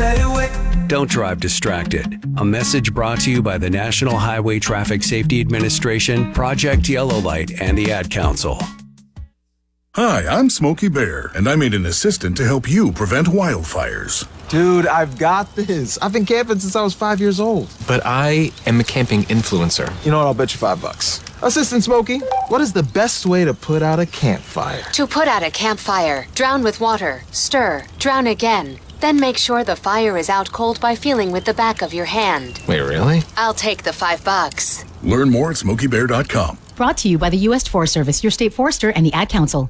better way. Don't drive distracted. A message brought to you by the National Highway Traffic Safety Administration, Project Yellow Light, and the Ad Council. Hi, I'm Smokey Bear, and I made an assistant to help you prevent wildfires. Dude, I've got this. I've been camping since I was 5 years old. But I am a camping influencer. You know what? I'll bet you $5. Assistant Smokey, what is the best way to put out a campfire? To put out a campfire, drown with water, stir, drown again. Then make sure the fire is out cold by feeling with the back of your hand. Wait, really? I'll take the $5. Learn more at SmokeyBear.com. Brought to you by the U.S. Forest Service, your state forester, and the Ad Council.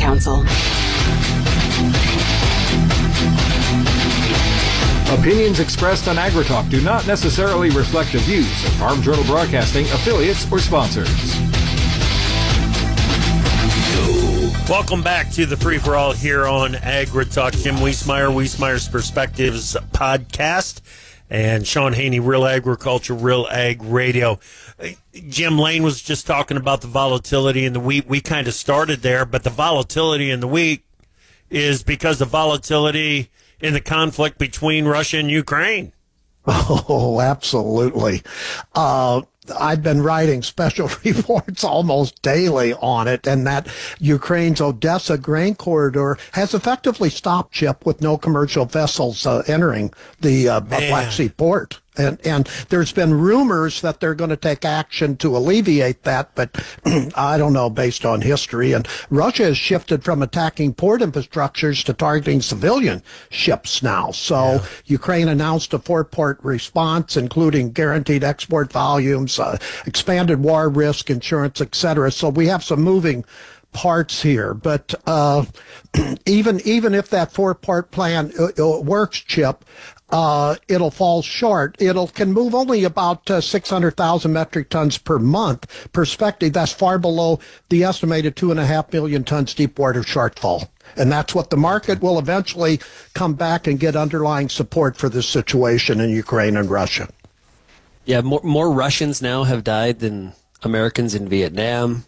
Opinions expressed on AgriTalk do not necessarily reflect the views of Farm Journal Broadcasting, affiliates, or sponsors. Welcome back to the Free For All here on AgriTalk. Jim Wiesmeyer's Perspectives podcast, and Sean Haney, Real Agriculture, Real Ag Radio. Jim Lane was just talking about the volatility in the wheat. We kind of started there, but the volatility in the wheat is because of volatility in the conflict between Russia and Ukraine. Oh, absolutely. I've been writing special reports almost daily on it, and that Ukraine's Odessa grain corridor has effectively stopped, Chip, with no commercial vessels entering the Black Sea port. And there's been rumors that they're going to take action to alleviate that, but I don't know, based on history. And Russia has shifted from attacking port infrastructures to targeting civilian ships now. So Ukraine announced a four-part response, including guaranteed export volumes, expanded war risk insurance, etc. So we have some moving parts here, but even if that four-part plan works, Chip, it'll fall short. Can move only about 600,000 metric tons per month. Perspective, that's far below the estimated 2.5 million tons deep water shortfall. And that's what the market will eventually come back and get underlying support for this situation in Ukraine and Russia. Yeah, more Russians now have died than Americans in Vietnam.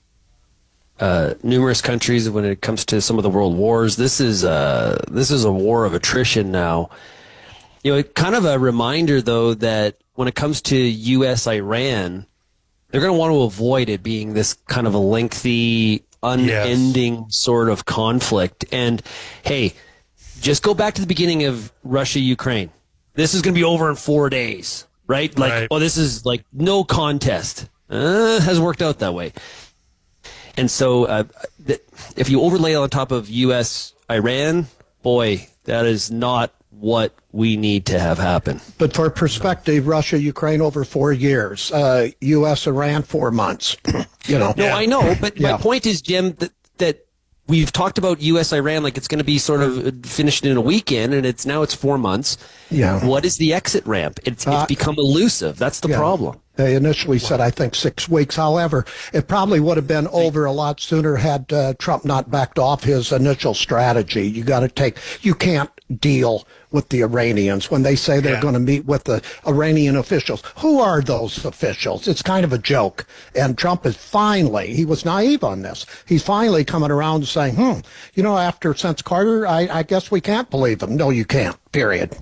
Numerous countries when it comes to some of the world wars. This is a war of attrition now. You know, kind of a reminder, though, that when it comes to U.S.-Iran, they're going to want to avoid it being this kind of a lengthy, unending sort of conflict. And, hey, just go back to the beginning of Russia-Ukraine. This is going to be over in 4 days, right? Like, oh, this is like no contest. Has worked out that way. And so if you overlay on top of U.S.-Iran, boy, that is not what we need to have happen. But for perspective, Russia, Ukraine over 4 years, U.S., Iran 4 months. No, I know, but my point is, Jim, that we've talked about U.S., Iran like it's going to be sort of finished in a weekend, and it's 4 months. Yeah. What is the exit ramp? It's become elusive. That's the problem. They initially said, I think, 6 weeks. However, it probably would have been over a lot sooner had Trump not backed off his initial strategy. You can't deal with the Iranians when they say they're going to meet with the Iranian officials. Who are those officials? It's kind of a joke. And Trump is he was naive on this. He's finally coming around and saying, since Carter, I guess we can't believe him. No, you can't. Period.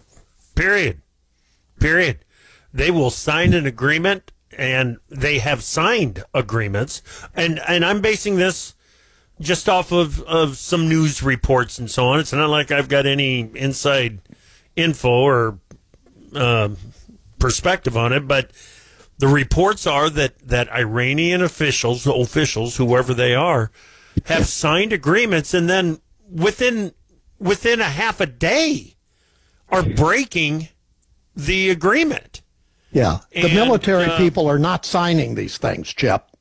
They will sign an agreement, and they have signed agreements. And I'm basing this just off of some news reports and so on. It's not like I've got any inside info or perspective on it, but the reports are that Iranian officials, whoever they are, have signed agreements, and then within a half a day are breaking the agreement. Yeah, the military people are not signing these things, Chip.